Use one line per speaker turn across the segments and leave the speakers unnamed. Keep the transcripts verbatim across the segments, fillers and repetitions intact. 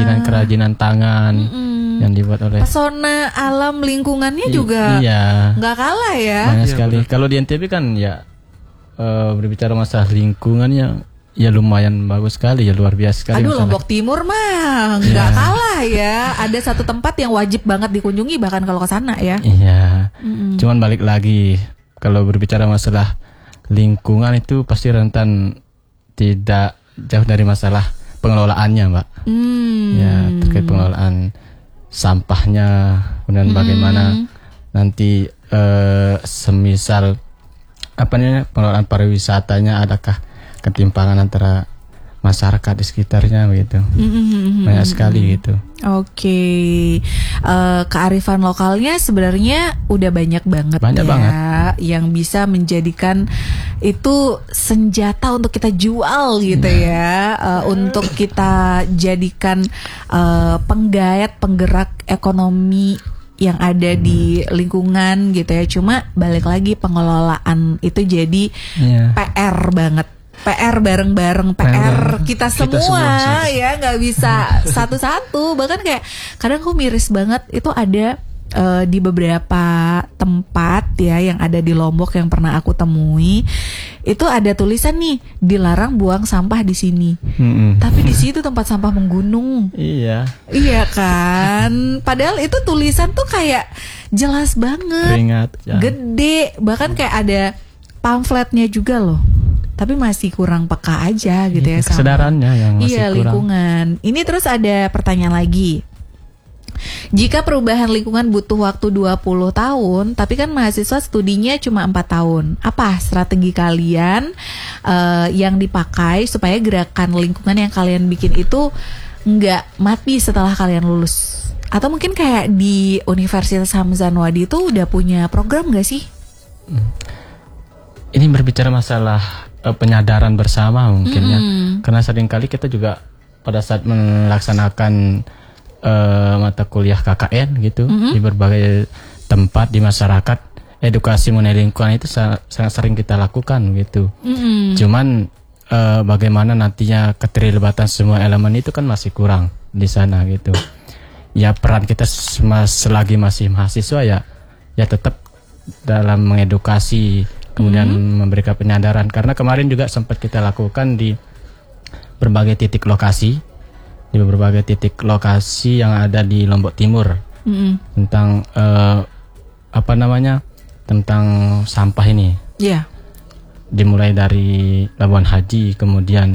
kerajinan-kerajinan tangan mm-mm. yang dibuat oleh
pesona alam lingkungannya
I-
juga
iya.
nggak kalah ya.
Banyak
iya,
sekali. Kalau di N T B kan ya uh, berbicara masalah lingkungannya ya lumayan bagus sekali, ya luar biasa sekali.
Aduh,
masalah.
Lombok Timur mah nggak yeah. kalah ya. Ada satu tempat yang wajib banget dikunjungi bahkan kalau ke sana ya.
Iya. Mm-mm. Cuman balik lagi kalau berbicara masalah lingkungan itu pasti rentan tidak jauh dari masalah pengelolaannya, Mbak. Mm. Ya, terkait pengelolaan sampahnya, kemudian mm. bagaimana nanti uh, semisal apa namanya pengelolaan pariwisatanya, adakah ketimpangan antara masyarakat di sekitarnya begitu. Mm-hmm. Banyak sekali gitu.
Oke, okay. uh, kearifan lokalnya sebenarnya udah banyak banget
banyak
ya,
banget
yang bisa menjadikan itu senjata untuk kita jual gitu nah. ya, uh, untuk kita jadikan uh, penggait, penggerak ekonomi yang ada hmm. di lingkungan gitu ya. Cuma balik lagi pengelolaan itu jadi yeah. P R banget. P R bareng-bareng, P R kita semua, kita semua ya, nggak bisa satu-satu. Bahkan kayak kadang aku miris banget itu ada uh, di beberapa tempat ya yang ada di Lombok yang pernah aku temui, itu ada tulisan nih dilarang buang sampah di sini. Mm-hmm. Tapi di situ tempat sampah menggunung.
Iya.
Iya kan. Padahal itu tulisan tuh kayak jelas banget.
Teringat, ya. Gede,
bahkan kayak ada pamfletnya juga loh. Tapi masih kurang peka aja gitu ya.
Kesadarannya yang masih
iya,
kurang.
Lingkungan. Ini terus ada pertanyaan lagi. Jika perubahan lingkungan butuh waktu dua puluh tahun, tapi kan mahasiswa studinya cuma empat tahun. Apa strategi kalian uh, yang dipakai supaya gerakan lingkungan yang kalian bikin itu nggak mati setelah kalian lulus? Atau mungkin kayak di Universitas Hamzah Anwadi itu udah punya program nggak sih?
Hmm. Ini berbicara masalah penyadaran bersama mungkin mm-hmm. ya, karena seringkali kita juga pada saat melaksanakan uh, mata kuliah K K N gitu mm-hmm. di berbagai tempat di masyarakat, edukasi mengenai lingkungan itu sangat, sangat sering kita lakukan gitu. Mm-hmm. Cuman uh, bagaimana nantinya keterlibatan semua elemen itu kan masih kurang di sana gitu. Ya peran kita selagi masih mahasiswa ya, ya tetap dalam mengedukasi. Kemudian mm-hmm. memberikan penyadaran, karena kemarin juga sempat kita lakukan di berbagai titik lokasi, di berbagai titik lokasi yang ada di Lombok Timur mm-hmm. tentang uh, apa namanya tentang sampah ini. Iya. Yeah. Dimulai dari Labuan Haji, kemudian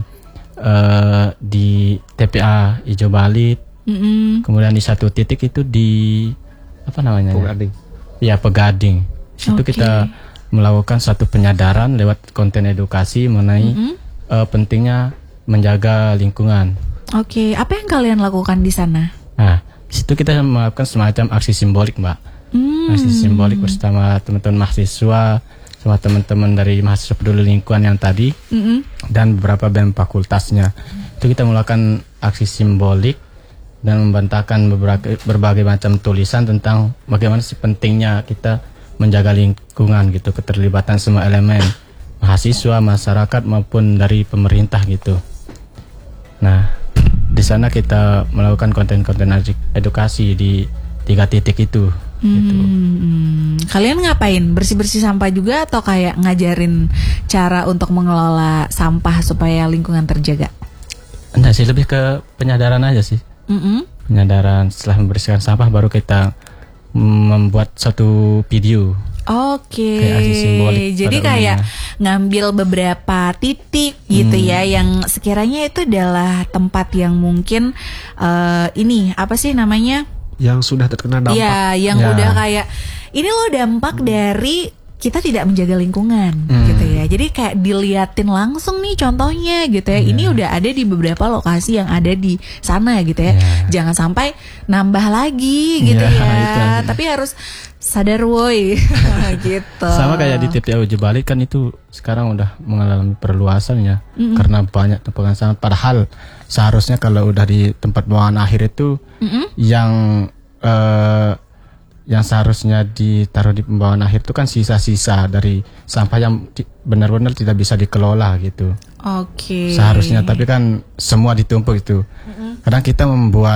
uh, di T P A Ijo Balit, mm-hmm. kemudian di satu titik itu di apa namanya?
Pegading.
Ya Pegading. Situ okay. kita melakukan satu penyadaran lewat konten edukasi mengenai mm-hmm. uh, pentingnya menjaga lingkungan.
Oke, okay. Apa yang kalian lakukan di sana?
Nah, di situ kita melakukan semacam aksi simbolik, Mbak. Mm. Aksi simbolik bersama teman-teman mahasiswa, sama teman-teman dari mahasiswa peduli lingkungan yang tadi, mm-hmm. dan beberapa B E M fakultasnya. Itu kita melakukan aksi simbolik dan membantahkan beberapa berbagai macam tulisan tentang bagaimana sih pentingnya kita menjaga lingkungan gitu, keterlibatan semua elemen, mahasiswa, masyarakat maupun dari pemerintah gitu. Nah, di sana kita melakukan konten-konten edukasi di tiga titik itu. Hmm, gitu.
Kalian ngapain? Bersih-bersih sampah juga atau kayak ngajarin cara untuk mengelola sampah supaya lingkungan terjaga?
Enggak sih, lebih ke penyadaran aja sih. Mm-hmm. Penyadaran setelah membersihkan sampah baru kita membuat satu video.
Oke, okay. Jadi kayak umumnya ngambil beberapa titik gitu hmm. ya, yang sekiranya itu adalah tempat yang mungkin uh, ini apa sih namanya?
Yang sudah terkena dampak.
Ya, yang ya. udah kayak ini loh dampak hmm. dari kita tidak menjaga lingkungan hmm. gitu ya. Jadi kayak diliatin langsung nih contohnya gitu ya. Yeah. Ini udah ada di beberapa lokasi yang ada di sana gitu ya. Yeah. Jangan sampai nambah lagi gitu yeah, ya. Itu. Tapi harus sadar woi gitu.
Sama kayak di T P A Ijo Balit kan itu sekarang udah mengalami perluasan ya. Mm-hmm. Karena banyak tempat sampah. Padahal seharusnya kalau udah di tempat buangan akhir itu mm-hmm. yang uh, yang seharusnya ditaruh di pembuangan akhir itu kan sisa-sisa dari sampah yang di, benar-benar tidak bisa dikelola gitu.
Oke. Okay.
Seharusnya, tapi kan semua ditumpuk itu. Mm-hmm. Kadang kita membuat